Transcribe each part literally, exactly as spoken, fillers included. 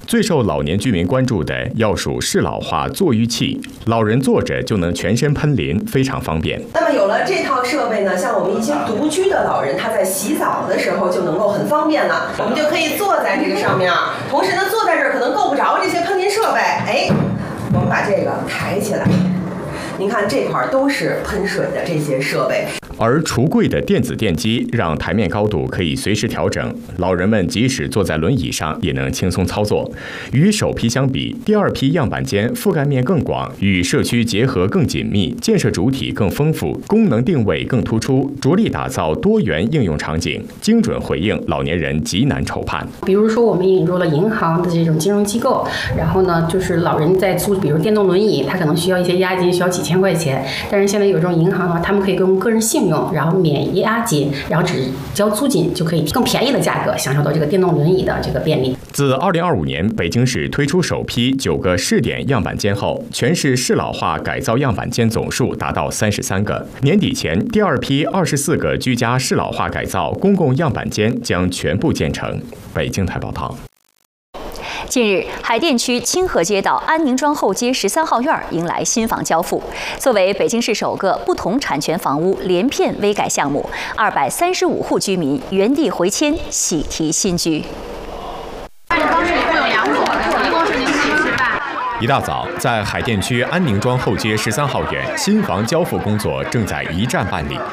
最受老年居民关注的要数适老化坐浴器，老人坐着就能全身喷淋，非常方便。 那么有了这套设备呢，像我们一些独居的老人，他在洗澡的时候就能够很方便了。我们就可以坐在这个上面，同时呢，坐在这儿可能够不着这些喷淋设备，哎，我们把这个抬起来。您看这块都是喷水的这些设备。 而橱柜的电子电机让台面高度可以随时调整，老人们即使坐在轮椅上也能轻松操作。与首批相比，第二批样板间覆盖面更广，与社区结合更紧密，建设主体更丰富，功能定位更突出，着力打造多元应用场景，精准回应老年人急难愁盼。 比如说，我们引入了银行的这种金融机构，然后呢，就是老人在租，比如电动轮椅，他可能需要一些押金，需要几千块钱，但是现在有这种银行的话，他们可以用个人信用，然后免押金，然后只交租金就可以更便宜的价格享受到这个电动轮椅的这个便利。 自二零二五年北京市推出首批九个试点样板间后，全市适老化改造样板间总数达到三十三个。年底前，第二批二十四个居家适老化改造公共样板间将全部建成。北京台报道。 近日，海淀区清河街道安宁庄后街十三号院迎来新房交付。作为北京市首个不同产权房屋连片微改项目，二百三十五户居民原地回迁，喜提新居。 办理方式一共有两种，一共是您自己去办。 一大早，在海淀区安宁庄后街十三号院，新房交付工作正在一站办理。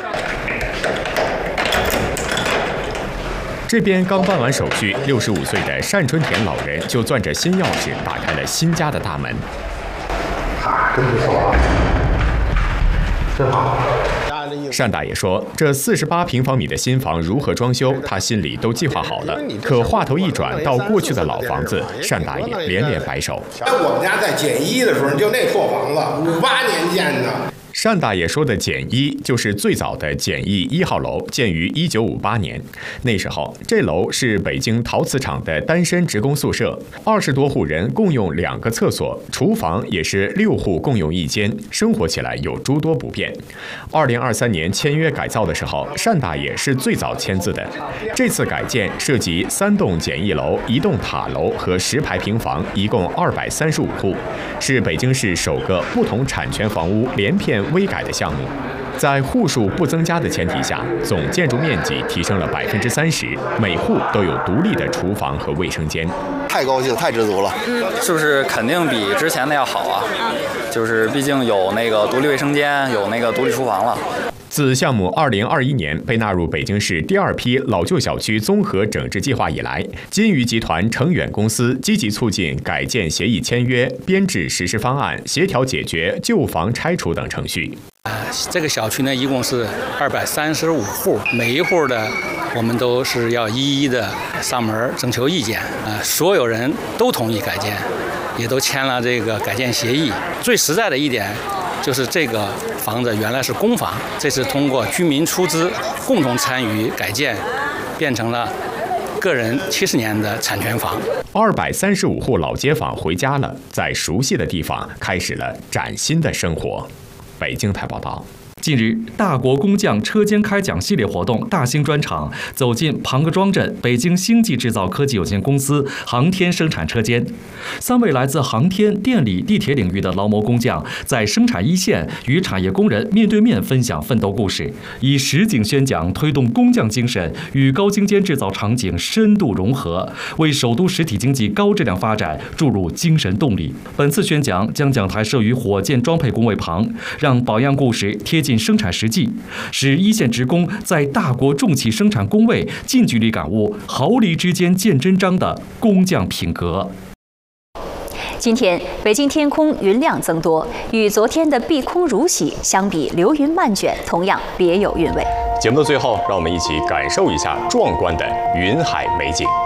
这边刚办完手续，六十五岁的单春田老人就攥着新钥匙打开了新家的大门。 啊，真不错啊，真好。 单大爷说：“这四十八平方米的新房如何装修，他心里都计划好了。可话头一转到过去的老房子，单大爷连连摆手。 哎，我们家在简一的时候，就那破房子，五八年建的。” 单大爷说的简一就是最早的简易一号楼，建于一九五八年。那时候，这楼是北京陶瓷厂的单身职工宿舍，二十多户人共用两个厕所，厨房也是六户共用一间，生活起来有诸多不便。二零二三年签约改造的时候，单大爷是最早签字的。这次改建涉及三栋简易楼、一栋塔楼和十排平房，一共二百三十五户，是北京市首个不同产权房屋连片微改的项目。在户数不增加的前提下，总建筑面积提升了百分之三十，每户都有独立的厨房和卫生间。 太高兴，太知足了。 嗯，是不是肯定比之前的要好啊？就是毕竟有那个独立卫生间，有那个独立厨房了。 自项目二零二一年被纳入北京市第二批老旧小区综合整治计划以来，金隅集团成远公司积极促进改建协议签约、编制实施方案、协调解决旧房拆除等程序。 呃，这个小区呢，一共是二百三十五户，每一户的我们都是要一一的上门征求意见，啊、呃，所有人都同意改建，也都签了这个改建协议。最实在的一点，就是这个房子原来是公房，这次通过居民出资共同参与改建，变成了个人七十年的产权房。 二百三十五户老街坊回家了，在熟悉的地方开始了崭新的生活。北京台报道。 近日，大国工匠车间开讲系列活动大兴专场走进庞各庄镇北京星际制造科技有限公司航天生产车间。三位来自航天、电力、地铁领域的劳模工匠，在生产一线与产业工人面对面分享奋斗故事，以实景宣讲推动工匠精神与高精尖制造场景深度融合，为首都实体经济高质量发展注入精神动力。本次宣讲将讲台设于火箭装配工位旁，让榜样故事贴近生产实际，使一线职工在大国重器生产工位近距离感悟毫厘之间见真章的工匠品格。 今天北京天空云量增多，与昨天的碧空如洗相比，流云漫卷同样别有韵味。 节目的最后，让我们一起感受一下壮观的云海美景。